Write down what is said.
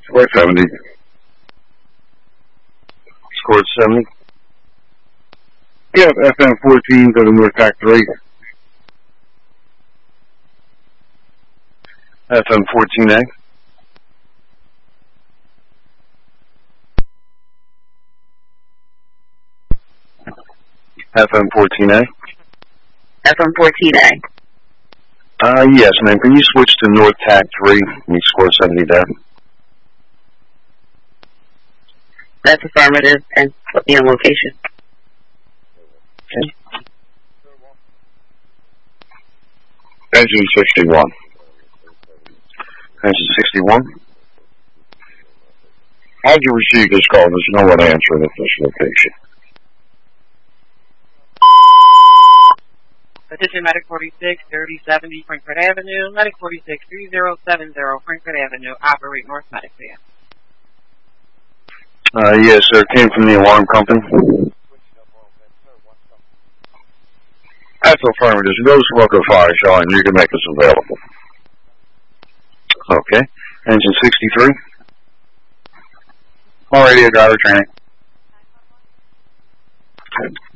Score 70. Scored 70. Yeah, FM 14 to the North Tack 3. FM 14A. FM 14A. FM 14A. Yes, ma'am. Can you switch to North Tack 3 and you score 70 there? That's affirmative, and put me on location. Okay. Engine 61. Engine 61. How'd you receive this call? There's no one answering at this location. Attention Medic 46, 3070 Frankfurt Avenue. Medic 46, 3070 Frankfurt Avenue. Operate North Medic van. Yes, sir. Came from the alarm company. That's affirmative. Go to local fire show and you can make us available. Okay. Engine 63. All radio driver training. Okay.